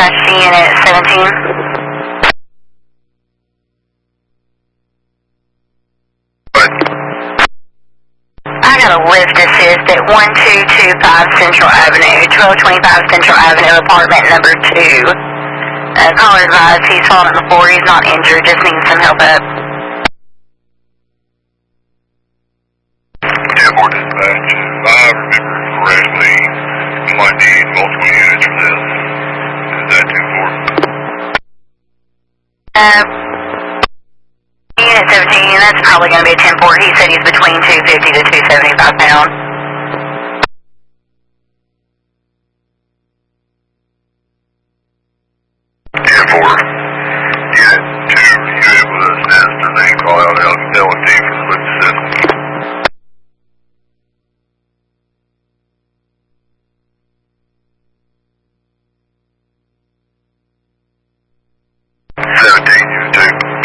dispatch to unit 17. I got a lift assist at 1225 Central Avenue, 1225 Central Avenue, apartment number 2. Caller advised he's fallen on the floor, he's not injured, just needs some help up. 10-4 dispatch. If I remember correctly, you might need multiple units for this. Is that 10-4? Unit 17, that's probably going to be a 10-4. He said he's between 250 to 275 pounds. 10-4.